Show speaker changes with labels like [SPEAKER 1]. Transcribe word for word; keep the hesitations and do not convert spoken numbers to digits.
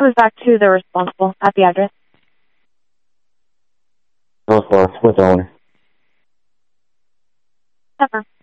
[SPEAKER 1] goes back to the responsible at the address.
[SPEAKER 2] North Forest with the owner.
[SPEAKER 1] Pepper.